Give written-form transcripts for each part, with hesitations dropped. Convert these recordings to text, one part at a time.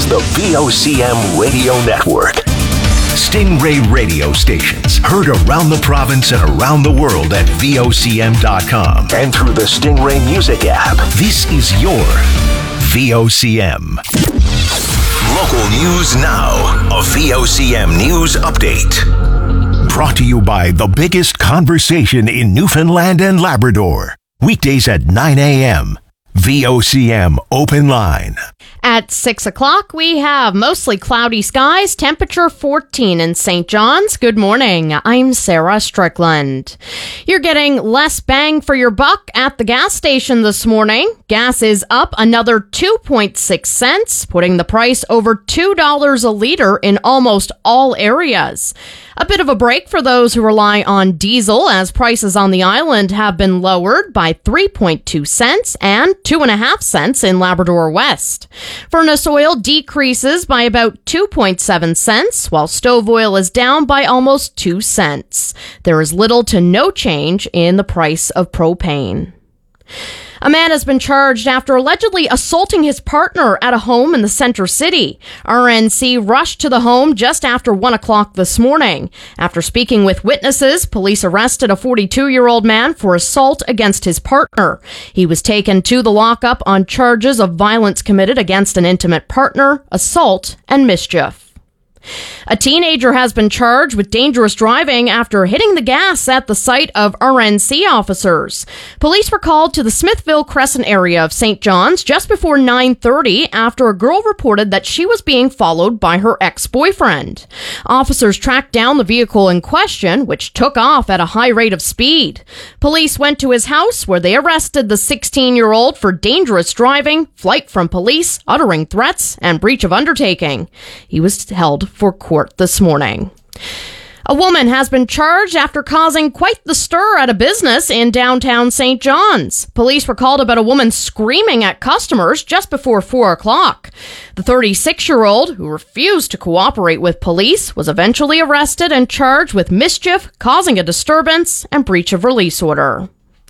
is the VOCM Radio Network. Stingray radio stations heard around the province and around the world at VOCM.com and through the Stingray Music app. This is your VOCM. Local news now. A VOCM news update. Brought to you by the biggest conversation in Newfoundland and Labrador. Weekdays at 9 a.m. VOCM Open Line. At 6 o'clock, we have mostly cloudy skies, temperature 14 in St. John's. Good morning. I'm Sarah Strickland. You're getting less bang for your buck at the gas station this morning. Gas is up another 2.6 cents, putting the price over $2 a liter in almost all areas. A bit of a break for those who rely on diesel, as prices on the island have been lowered by 3.2 cents and 2.5 cents in Labrador West. Furnace oil decreases by about 2.7 cents, while stove oil is down by almost 2 cents. There is little to no change in the price of propane. A man has been charged after allegedly assaulting his partner at a home in the Center City. RNC rushed to the home just after 1 o'clock this morning. After speaking with witnesses, police arrested a 42-year-old man for assault against his partner. He was taken to the lockup on charges of violence committed against an intimate partner, assault, and mischief. A teenager has been charged with dangerous driving after hitting the gas at the site of RNC officers. Police were called to the Smithville Crescent area of St. John's just before 9:30 after a girl reported that she was being followed by her ex-boyfriend. Officers tracked down the vehicle in question, which took off at a high rate of speed. Police went to his house where they arrested the 16-year-old for dangerous driving, flight from police, uttering threats, and breach of undertaking. He was held for court this morning. A woman has been charged after causing quite the stir at a business in downtown St. John's. Police were called about a woman screaming at customers just before 4 o'clock. The 36-year-old, who refused to cooperate with police, was eventually arrested and charged with mischief, causing a disturbance, and breach of release order.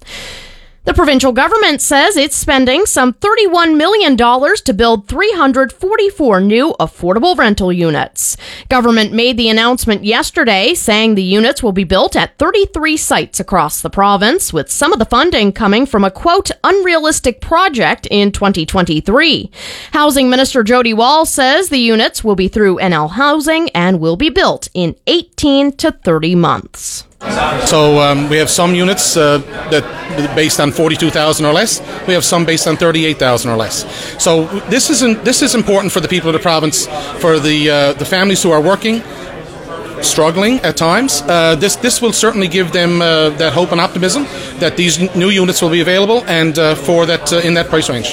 The provincial government says it's spending some $31 million to build 344 new affordable rental units. Government made the announcement yesterday, saying the units will be built at 33 sites across the province, with some of the funding coming from a, quote, unrealistic project in 2023. Housing Minister Jody Wall says the units will be through NL Housing and will be built in 18 to 30 months. So we have some units that based on 42,000 or less. We have some based on 38,000 or less. So this is important for the people of the province, for the families who are working, struggling at times. This will certainly give them that hope and optimism that these new units will be available and for that in that price range.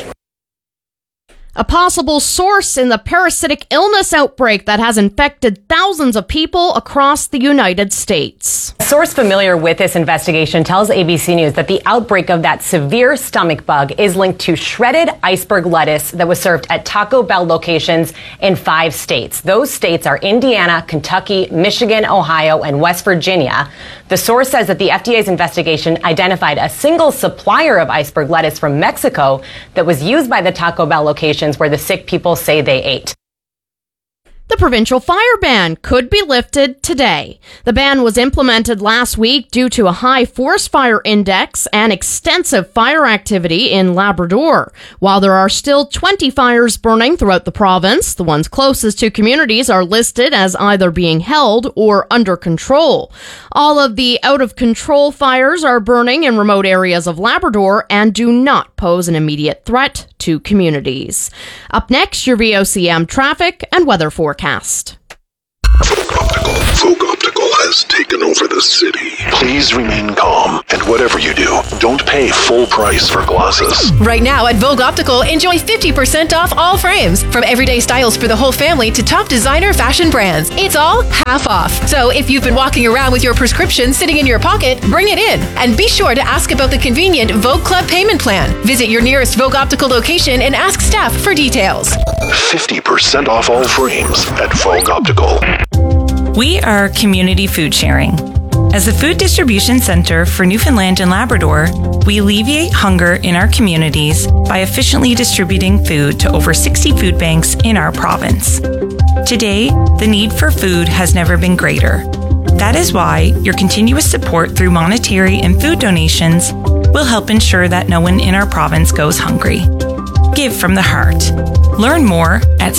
A possible source in the parasitic illness outbreak that has infected thousands of people across the United States. A source familiar with this investigation tells ABC News that the outbreak of that severe stomach bug is linked to shredded iceberg lettuce that was served at Taco Bell locations in 5 states. Those states are Indiana, Kentucky, Michigan, Ohio, and West Virginia. The source says that the FDA's investigation identified a single supplier of iceberg lettuce from Mexico that was used by the Taco Bell locations where the sick people say they ate. The provincial fire ban could be lifted today. The ban was implemented last week due to a high forest fire index and extensive fire activity in Labrador. While there are still 20 fires burning throughout the province, the ones closest to communities are listed as either being held or under control. All of the out-of-control fires are burning in remote areas of Labrador and do not pose an immediate threat to communities. Up next, your VOCM traffic and weather forecast. Folk Optical has taken over the city. Please remain calm, and whatever you do, don't pay full price for glasses. Right now at Vogue Optical, enjoy 50% off all frames. From everyday styles for the whole family to top designer fashion brands. It's all half off. So if you've been walking around with your prescription sitting in your pocket, bring it in. And be sure to ask about the convenient Vogue Club payment plan. Visit your nearest Vogue Optical location and ask staff for details. 50% off all frames at Folk Optical. We are community food sharing. As a food distribution center for Newfoundland and Labrador, we alleviate hunger in our communities by efficiently distributing food to over 60 food banks in our province. Today, the need for food has never been greater. That is why your continuous support through monetary and food donations will help ensure that no one in our province goes hungry. Give from the heart. Learn more at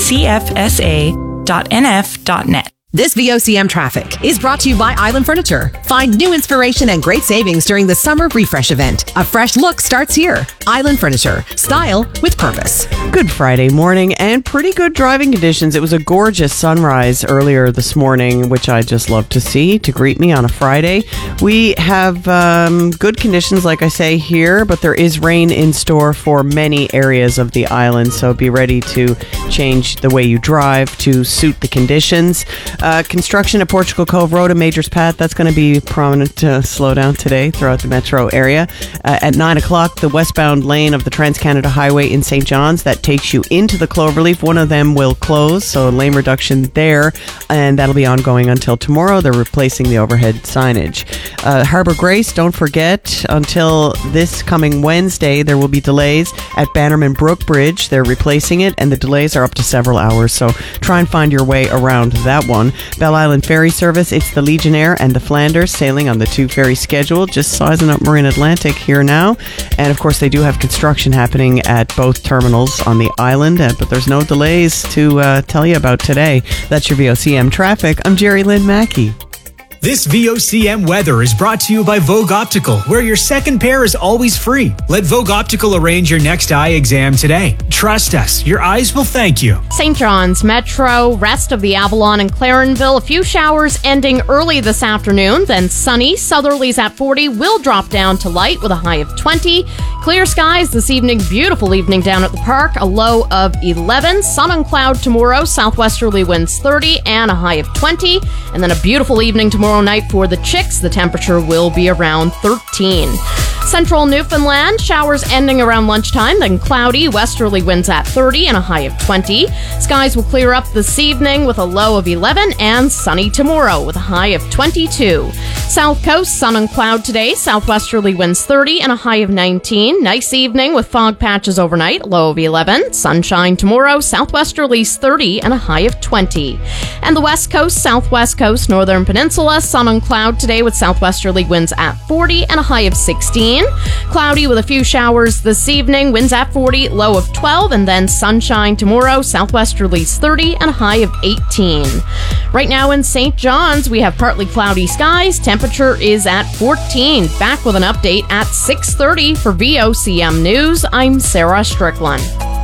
cfsa.nf.net. This VOCM traffic is brought to you by Island Furniture. Find new inspiration and great savings during the Summer Refresh event. A fresh look starts here. Island Furniture. Style with purpose. Good Friday morning and pretty good driving conditions. It was a gorgeous sunrise earlier this morning, which I just love to see to greet me on a Friday. We have good conditions, like I say, here, but there is rain in store for many areas of the island, so be ready to change the way you drive to suit the conditions. Construction at Portugal Cove Road and Majors Path, that's going to be prominent slowdown today throughout the metro area. At 9 o'clock, the westbound lane of the Trans-Canada Highway in St. John's, that takes you into the Cloverleaf. One of them will close, so lane reduction there, and that'll be ongoing until tomorrow. They're replacing the overhead signage. Harbour Grace, don't forget, until this coming Wednesday, there will be delays at Bannerman Brook Bridge. They're replacing it, and the delays are up to several hours, so try and find your way around that one. Belle Island Ferry Service, it's the Legionnaire and the Flanders sailing on the 2 ferry schedule, just sizing up Marin Atlantic here now. And of course, they do have construction happening at both terminals on the island, but there's no delays to tell you about today. That's your VOCM traffic. I'm Jerry Lynn Mackey. This VOCM weather is brought to you by Vogue Optical, where your second pair is always free. Let Vogue Optical arrange your next eye exam today. Trust us, your eyes will thank you. St. John's Metro, rest of the Avalon and Clarenville, a few showers ending early this afternoon, then sunny. Southerlies at 40 will drop down to light with a high of 20. Clear skies this evening, beautiful evening down at the park, a low of 11. Sun and cloud tomorrow, southwesterly winds 30 and a high of 20. And then a beautiful evening tomorrow night for the Chicks. The temperature will be around 13. Central Newfoundland, showers ending around lunchtime, then cloudy, westerly winds at 30 and a high of 20. Skies will clear up this evening with a low of 11 and sunny tomorrow with a high of 22. South Coast, sun and cloud today, southwesterly winds 30 and a high of 19. Nice evening with fog patches overnight, low of 11. Sunshine tomorrow, southwesterlies 30 and a high of 20. And the West Coast, Southwest Coast, Northern Peninsula, sun and cloud today with southwesterly winds at 40 and a high of 16. Cloudy with a few showers this evening, winds at 40, low of 12, and then sunshine tomorrow, southwesterlies 30 and a high of 18. Right now in St. John's, we have partly cloudy skies. Temperature is at 14. Back with an update at 6:30 for VOCM News. I'm Sarah Strickland.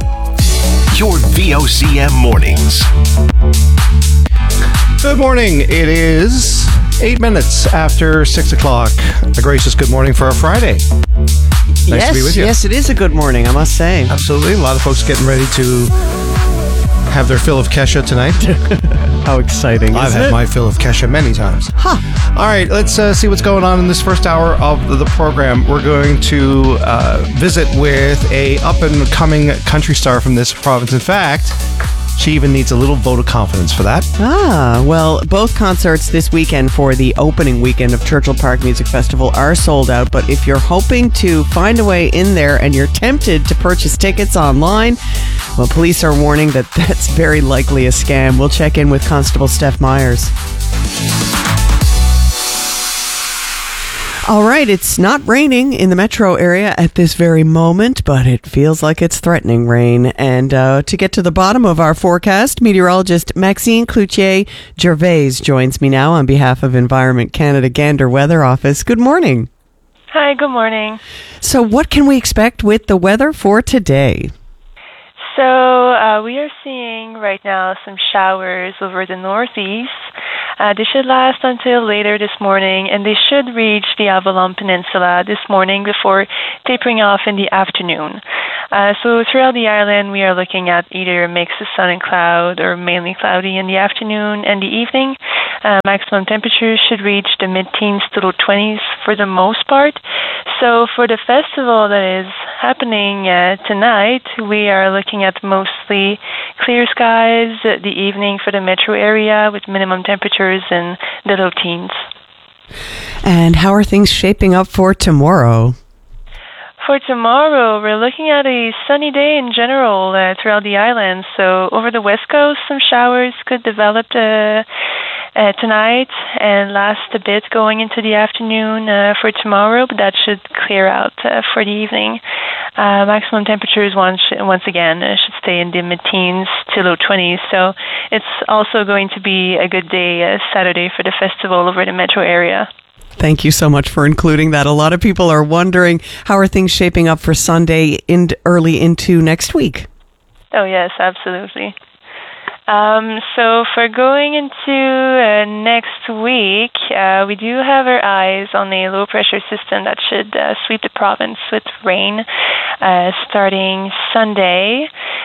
Your VOCM mornings. Good morning. It is 8 minutes after 6 o'clock. A gracious good morning for a Friday. Nice to be with you. Yes, it is a good morning, I must say. Absolutely. A lot of folks getting ready to have their fill of Kesha tonight. How exciting. I've had my fill of Kesha many times. Huh. All right, let's see what's going on in this first hour of the program. We're going to visit with a up-and-coming country star from this province. In fact, she even needs a little vote of confidence for that. Well, both concerts this weekend for the opening weekend of Churchill Park Music Festival are sold out, but if you're hoping to find a way in there and you're tempted to purchase tickets online, well, police are warning that that's very likely a scam. We'll check in with Constable Steph Myers. All right, it's not raining in the metro area at this very moment, but it feels like it's threatening rain. And to get to the bottom of our forecast, meteorologist Maxine Cloutier-Gervais joins me now on behalf of Environment Canada Gander Weather Office. Good morning. Hi, good morning. So what can we expect with the weather for today? So we are seeing right now some showers over the northeast. They should last until later this morning, and they should reach the Avalon Peninsula this morning before tapering off in the afternoon. So throughout the island, we are looking at either a mix of sun and cloud or mainly cloudy in the afternoon and the evening. Maximum temperatures should reach the mid-teens to low 20s for the most part. So for the festival that is happening tonight, we are looking at mostly clear skies the evening for the metro area with minimum temperatures in the low teens. And how are things shaping up for tomorrow? For tomorrow, we're looking at a sunny day in general throughout the island. So over the west coast, some showers could develop tonight and last a bit going into the afternoon for tomorrow, but that should clear out for the evening. Maximum temperatures once again should stay in the mid-teens to low 20s. So it's also going to be a good day Saturday for the festival over the metro area. Thank you so much for including that. A lot of people are wondering, how are things shaping up for Sunday early into next week? Oh, yes, absolutely. So for going into next week, we do have our eyes on a low-pressure system that should sweep the province with rain starting Sunday.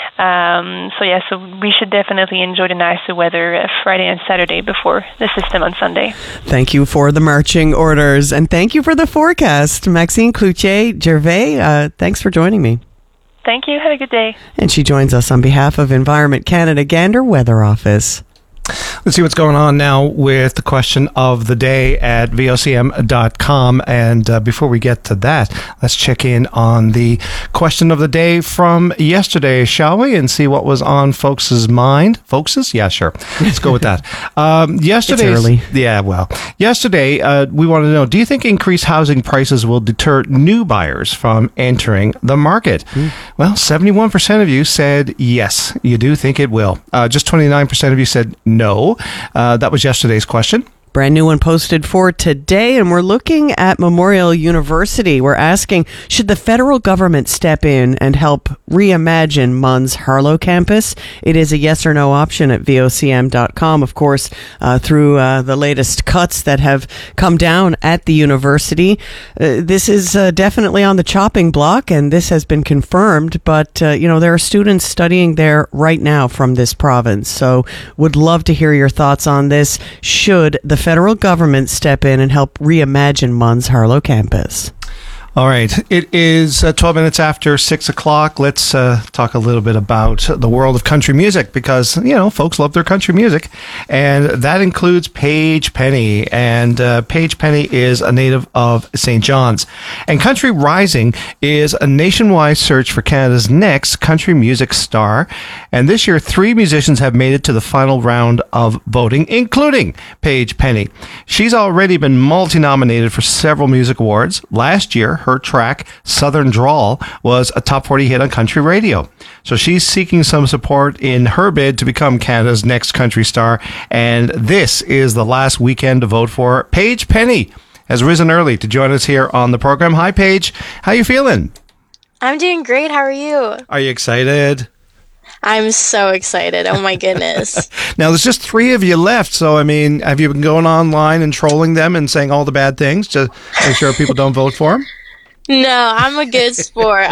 So we should definitely enjoy the nicer weather Friday and Saturday before the system on Sunday. Thank you for the marching orders, and thank you for the forecast. Maxine Cloutier-Gervais, thanks for joining me. Thank you. Have a good day. And she joins us on behalf of Environment Canada Gander Weather Office. Let's see what's going on now with the question of the day at vocm.com. And before we get to that, let's check in on the question of the day from yesterday, shall we? And see what was on folks' mind. Folks'? Yeah, sure. Let's go with that. Yesterday, it's early. Yeah, well. Yesterday, we wanted to know, do you think increased housing prices will deter new buyers from entering the market? Well, 71% of you said yes, you do think it will. Just 29% of you said no. That was yesterday's question. Brand new one posted for today, and we're looking at Memorial University. We're asking, should the federal government step in and help reimagine MUN's Harlow campus? It is a yes or no option at vocm.com, of course, through the latest cuts that have come down at the university. This is definitely on the chopping block, and this has been confirmed, but, there are students studying there right now from this province, so would love to hear your thoughts on this. Should the federal government step in and help reimagine MUN's Harlow campus? All right. It is 12 minutes after 6 o'clock. Let's talk a little bit about the world of country music because, folks love their country music. And that includes Paige Penny. And Paige Penny is a native of St. John's. And Country Rising is a nationwide search for Canada's next country music star. And this year, 3 musicians have made it to the final round of voting, including Paige Penny. She's already been multi-nominated for several music awards. Last year, her track, Southern Drawl, was a top 40 hit on country radio. So she's seeking some support in her bid to become Canada's next country star. And this is the last weekend to vote for. Paige Penny has risen early to join us here on the program. Hi, Paige. How you feeling? I'm doing great. How are you? Are you excited? I'm so excited. Oh, my goodness. Now, there's just 3 of you left. So, have you been going online and trolling them and saying all the bad things to make sure people don't vote for them? No, I'm a good sport.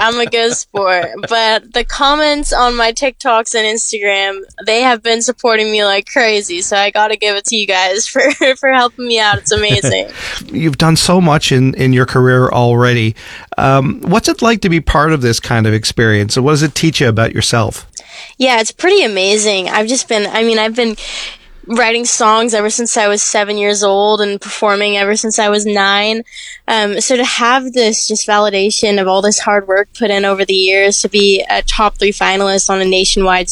But the comments on my TikToks and Instagram, they have been supporting me like crazy. So I got to give it to you guys for helping me out. It's amazing. You've done so much in your career already. What's it like to be part of this kind of experience? What does it teach you about yourself? Yeah, it's pretty amazing. I've been writing songs ever since I was 7 years old and performing ever since I was 9. So to have this just validation of all this hard work put in over the years to be a top 3 finalist on a nationwide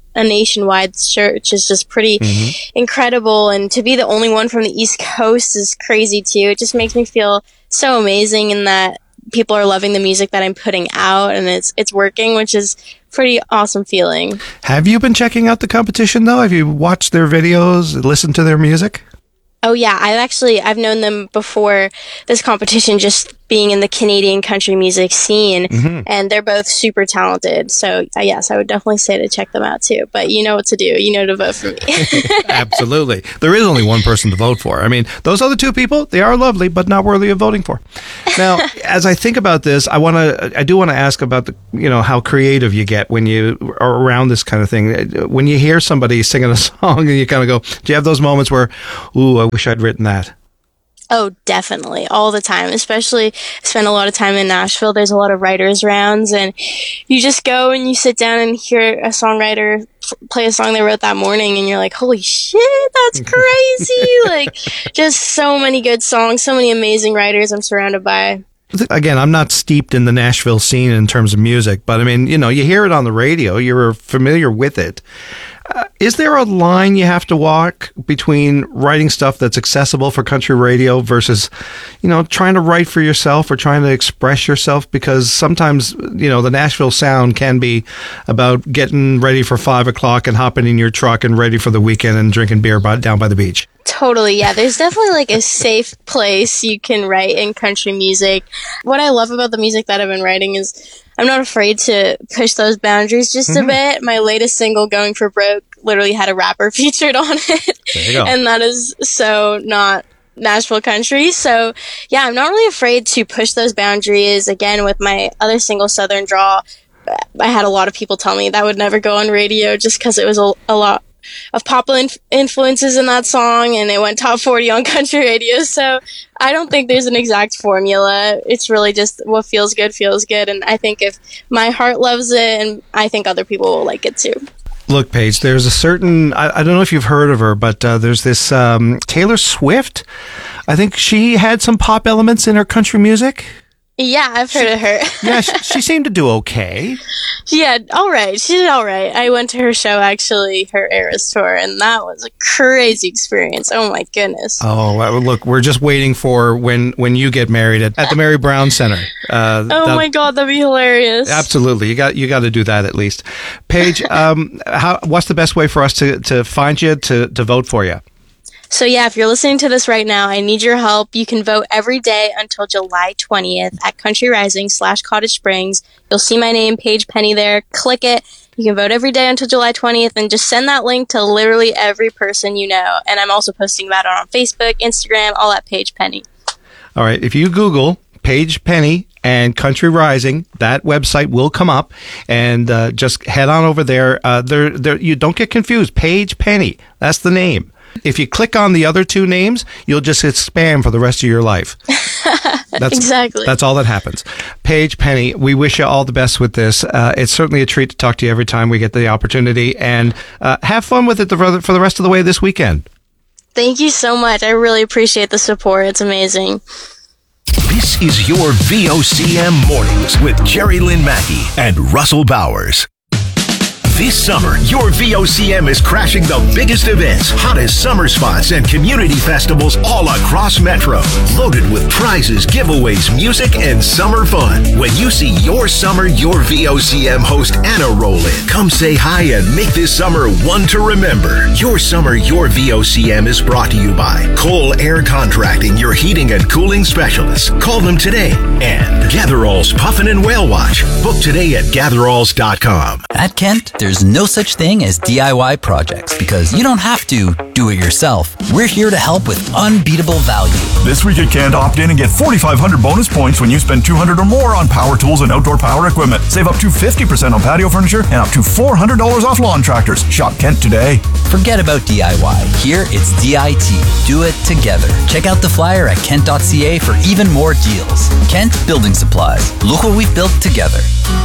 search is just pretty incredible. And to be the only one from the East Coast is crazy too. It just makes me feel so amazing in that people are loving the music that I'm putting out and it's working, which is pretty awesome feeling. Have you been checking out the competition though? Have you watched their videos, listened to their music? Oh yeah, I've known them before this competition, just being in the Canadian country music scene, and they're both super talented. So yes, I would definitely say to check them out too. But you know what to do. You know to vote for me. Absolutely. There is only one person to vote for. Those other 2 people, they are lovely, but not worthy of voting for. Now, as I think about this, I do want to ask about the, how creative you get when you are around this kind of thing. When you hear somebody singing a song and you kind of go, do you have those moments where, ooh, I wish I'd written that? Oh, definitely. All the time. Especially, I spend a lot of time in Nashville. There's a lot of writers' rounds, and you just go and you sit down and hear a songwriter play a song they wrote that morning, and you're like, holy shit, that's crazy. Like, just so many good songs, so many amazing writers I'm surrounded by. Again, I'm not steeped in the Nashville scene in terms of music, but I mean, you know, you hear it on the radio, you're familiar with it. Is there a line you have to walk between writing stuff that's accessible for country radio versus, you know, trying to write for yourself or trying to express yourself? Because sometimes, you know, the Nashville sound can be about getting ready for 5 o'clock and hopping in your truck and ready for the weekend and drinking beer down by the beach. Totally, yeah. There's definitely like a safe place you can write in country music. What I love about the music that I've been writing is I'm not afraid to push those boundaries just a bit. My latest single, Going for Broke, literally had a rapper featured on it. There you go. And that is so not Nashville country. So yeah, I'm not really afraid to push those boundaries. Again, with my other single, Southern Draw, I had a lot of people tell me that would never go on radio just because it was a lot of pop influences in that song, and it went top 40 on country radio. So I don't think there's an exact formula. It's really just what feels good. And I think if my heart loves it, and I think other people will like it too. Look, Paige, there's a certain, I don't know if you've heard of her, but there's this Taylor Swift. I think she had some pop elements in her country music. Yeah, I've heard of her. Yeah, she seemed to do okay. Yeah, all right. She did all right. I went to her show, actually, her Eras tour, and that was a crazy experience. Oh, my goodness. Oh, look, we're just waiting for when you get married at the Mary Brown Center. Oh, my God, that'd be hilarious. Absolutely. You got to do that at least. Paige, what's the best way for us to find you, to vote for you? So yeah, if you're listening to this right now, I need your help. You can vote every day until July 20th at Country Rising /Cottage Springs. You'll see my name, Paige Penny, there. Click it. You can vote every day until July 20th, and just send that link to literally every person you know. And I'm also posting about it on Facebook, Instagram, all at Paige Penny. All right. If you Google Paige Penny and Country Rising, that website will come up, and just head on over there. You don't get confused. Paige Penny, that's the name. If you click on the other two names, you'll just hit spam for the rest of your life. Exactly. That's all that happens. Paige Penny, we wish you all the best with this. It's certainly a treat to talk to you every time we get the opportunity, and have fun with it for the rest of the way this weekend. Thank you so much. I really appreciate the support. It's amazing. This is your VOCM Mornings with Jerry Lynn Mackey and Russell Bowers. This summer, your VOCM is crashing the biggest events, hottest summer spots, and community festivals all across Metro. Loaded with prizes, giveaways, music, and summer fun. When you see your summer, your VOCM host Anna roll in, come say hi and make this summer one to remember. Your summer, your VOCM is brought to you by Cole Air Contracting, your heating and cooling specialists. Call them today. And Gatherall's Puffin and Whale Watch. Book today at gatheralls.com. At Kent, there's no such thing as DIY projects because you don't have to do it yourself. We're here to help with unbeatable value. This week at Kent, opt in and get 4,500 bonus points when you spend $200 or more on power tools and outdoor power equipment. Save up to 50% on patio furniture and up to $400 off lawn tractors. Shop Kent today. Forget about DIY. Here it's DIT. Do it together. Check out the flyer at kent.ca for even more deals. Kent Building Supplies. Look what we've built together.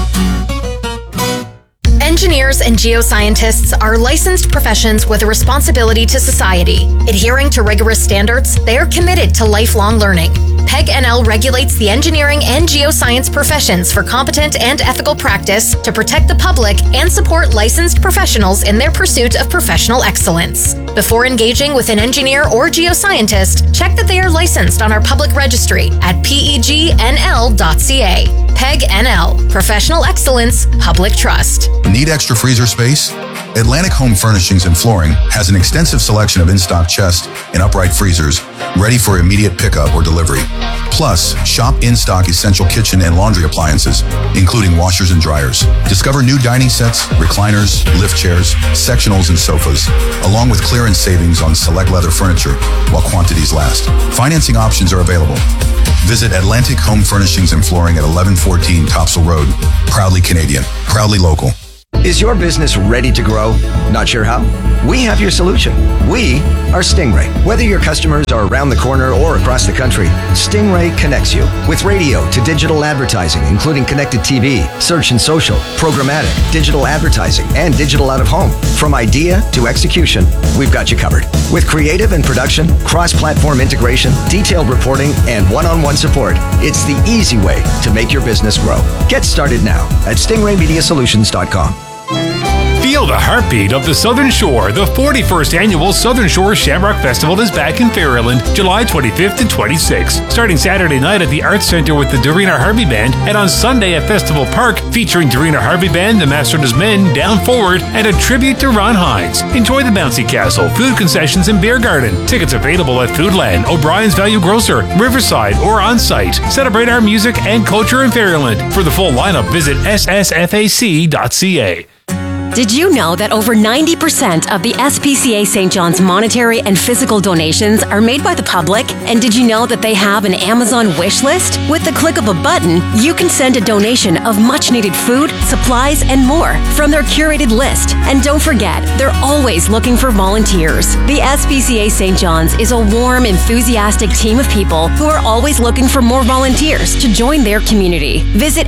Engineers and geoscientists are licensed professions with a responsibility to society. Adhering to rigorous standards, they are committed to lifelong learning. PEG NL regulates the engineering and geoscience professions for competent and ethical practice to protect the public and support licensed professionals in their pursuit of professional excellence. Before engaging with an engineer or geoscientist, check that they are licensed on our public registry at pegnl.ca. PEG NL, Professional Excellence, Public Trust. Need extra freezer space? Atlantic Home Furnishings and Flooring has an extensive selection of in-stock chest and upright freezers ready for immediate pickup or delivery. Plus, shop in-stock essential kitchen and laundry appliances, including washers and dryers. Discover new dining sets, recliners, lift chairs, sectionals, and sofas, along with clearance savings on select leather furniture while quantities last. Financing options are available. Visit Atlantic Home Furnishings and Flooring at 1114 Topsail Road. Proudly Canadian, proudly local. Is your business ready to grow? Not sure how? We have your solution. We are Stingray. Whether your customers are around the corner or across the country, Stingray connects you with radio to digital advertising, including connected TV, search and social, programmatic, digital advertising, and digital out of home. From idea to execution, we've got you covered. With creative and production, cross-platform integration, detailed reporting, and one-on-one support, it's the easy way to make your business grow. Get started now at stingraymediasolutions.com. Feel the heartbeat of the Southern Shore. The 41st Annual Southern Shore Shamrock Festival is back in Fairland, July 25th and 26th. Starting Saturday night at the Arts Centre with the Dorina Harvey Band, and on Sunday at Festival Park, featuring Dorina Harvey Band, the Masters Men, Down Forward, and a tribute to Ron Hines. Enjoy the bouncy castle, food concessions, and beer garden. Tickets available at Foodland, O'Brien's Value Grocer, Riverside, or on site. Celebrate our music and culture in Fairland. For the full lineup, visit ssfac.ca. Did you know that over 90% of the SPCA St. John's monetary and physical donations are made by the public? And did you know that they have an Amazon wish list? With the click of a button, you can send a donation of much-needed food, supplies, and more from their curated list. And don't forget, they're always looking for volunteers. The SPCA St. John's is a warm, enthusiastic team of people who are always looking for more volunteers to join their community. Visit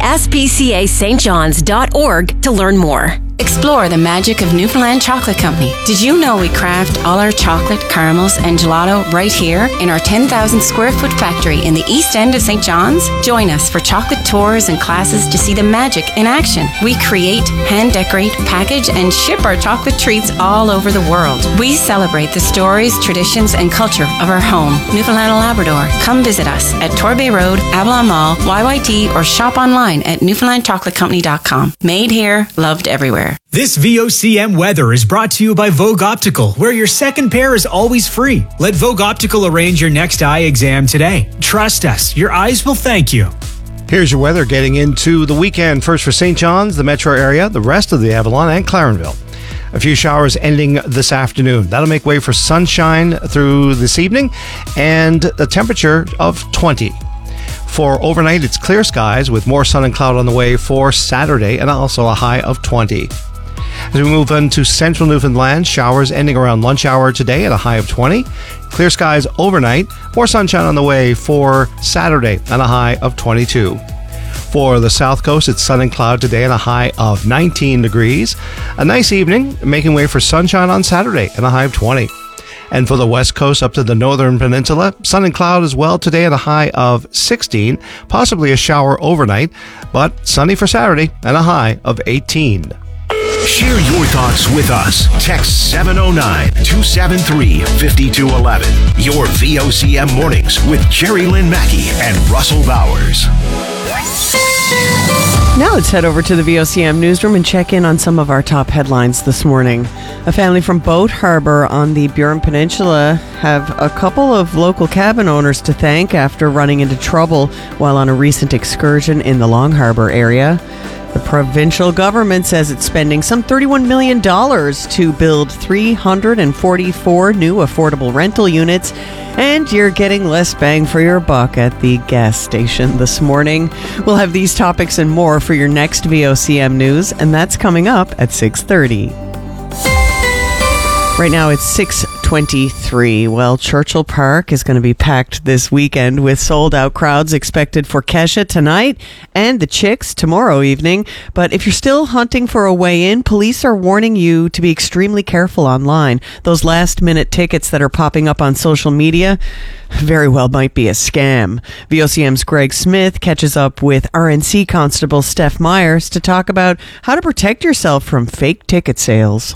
spcastjohns.org to learn more. Explore the magic of Newfoundland Chocolate Company. Did you know we craft all our chocolate, caramels, and gelato right here in our 10,000 square foot factory in the east end of St. John's? Join us for chocolate tours and classes to see the magic in action. We create, hand decorate, package, and ship our chocolate treats all over the world. We celebrate the stories, traditions, and culture of our home, Newfoundland and Labrador. Come visit us at Torbay Road, Avalon Mall, YYT, or shop online at newfoundlandchocolatecompany.com. Made here, loved everywhere. This VOCM weather is brought to you by Vogue Optical, where your second pair is always free. Let Vogue Optical arrange your next eye exam today. Trust us, your eyes will thank you. Here's your weather getting into the weekend. First for St. John's, the metro area, the rest of the Avalon, and Clarenville. A few showers ending this afternoon. That'll make way for sunshine through this evening and a temperature of 20. For overnight, it's clear skies with more sun and cloud on the way for Saturday and also a high of 20. As we move into central Newfoundland, showers ending around lunch hour today at a high of 20. Clear skies overnight, more sunshine on the way for Saturday and a high of 22. For the south coast, it's sun and cloud today and a high of 19 degrees. A nice evening, making way for sunshine on Saturday and a high of 20. And for the west coast up to the northern peninsula, sun and cloud as well today at a high of 16, possibly a shower overnight, but sunny for Saturday and a high of 18. Share your thoughts with us. Text 709-273-5211. Your VOCM mornings with Jerry Lynn Mackey and Russell Bowers. Now let's head over to the VOCM newsroom and check in on some of our top headlines this morning. A family from Boat Harbor on the Burin Peninsula have a couple of local cabin owners to thank after running into trouble while on a recent excursion in the Long Harbor area. The provincial government says it's spending some $31 million to build 344 new affordable rental units, and you're getting less bang for your buck at the gas station this morning. We'll have these topics and more for your next VOCM news, and that's coming up at 6:30. Right now it's 6:23. Well, Churchill Park is going to be packed this weekend with sold-out crowds expected for Kesha tonight and the Chicks tomorrow evening. But if you're still hunting for a way in, police are warning you to be extremely careful online. Those last-minute tickets that are popping up on social media very well might be a scam. VOCM's Greg Smith catches up with RNC Constable Steph Myers to talk about how to protect yourself from fake ticket sales.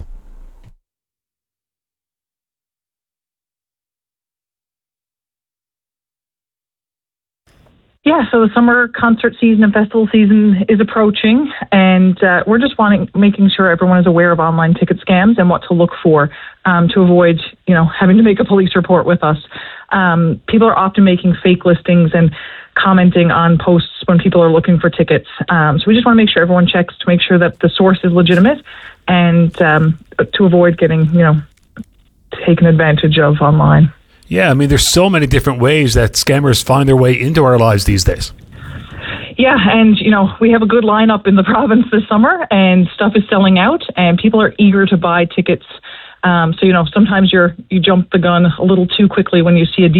Yeah, so the summer concert season and festival season is approaching, and we're just making sure everyone is aware of online ticket scams and what to look for to avoid, having to make a police report with us. People are often making fake listings and commenting on posts when people are looking for tickets. So we just want to make sure everyone checks to make sure that the source is legitimate and to avoid getting, taken advantage of online. Yeah, I mean, there's so many different ways that scammers find their way into our lives these days. Yeah, and, we have a good lineup in the province this summer, and stuff is selling out, and people are eager to buy tickets. So, sometimes you jump the gun a little too quickly when you see a